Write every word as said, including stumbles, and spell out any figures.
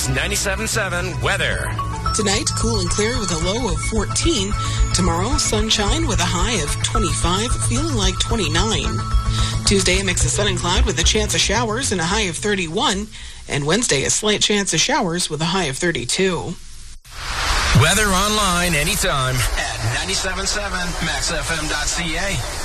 News ninety-seven point seven weather. Tonight, cool and clear with a low of fourteen. Tomorrow, sunshine with a high of twenty-five, feeling like twenty-nine. Tuesday, a mix of sun and cloud with a chance of showers and a high of thirty-one. And Wednesday, a slight chance of showers with a high of thirty-two. Weather online anytime at ninety-seven point seven max f m dot c a.